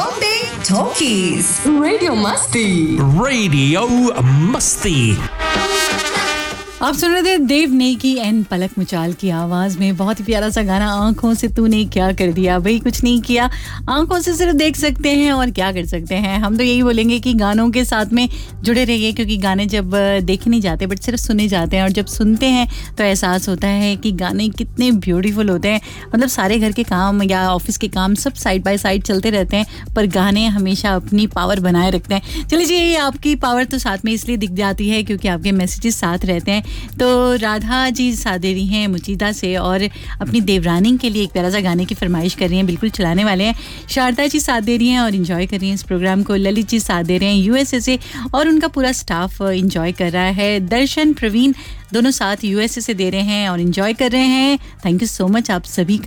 Bombay Talkies. Radio Masti. Radio Musty. आप सुन रहे थे देव ने की एंड पलक मुचाल की आवाज़ में बहुत ही प्यारा सा गाना आंखों से तूने क्या कर दिया। भाई कुछ नहीं किया, आंखों से सिर्फ देख सकते हैं और क्या कर सकते हैं। हम तो यही बोलेंगे कि गानों के साथ में जुड़े रहिए, क्योंकि गाने जब देखे नहीं जाते बट सिर्फ सुने जाते हैं, और जब सुनते हैं तो एहसास होता है कि गाने कितने ब्यूटीफुल होते हैं। मतलब सारे घर के काम या ऑफिस के काम सब साइड बाय साइड चलते रहते हैं, पर गाने हमेशा अपनी पावर बनाए रखते हैं। चलिए जी, आपकी पावर तो साथ में इसलिए दिख जाती है क्योंकि आपके मैसेजेस साथ रहते हैं। तो राधा जी साथ दे रही हैं मुचीदा से, और अपनी देवरानी के लिए एक प्यारा सा गाने की फरमाइश कर रही हैं, बिल्कुल चलाने वाले हैं। शारदा जी साथ दे रही हैं और एंजॉय कर रही हैं इस प्रोग्राम को। ललित जी साथ दे रहे हैं यूएसए से, और उनका पूरा स्टाफ एंजॉय कर रहा है। दर्शन, प्रवीण दोनों साथ यूएसए से दे रहे हैं और एंजॉय कर रहे हैं। थैंक यू सो मच आप सभी का।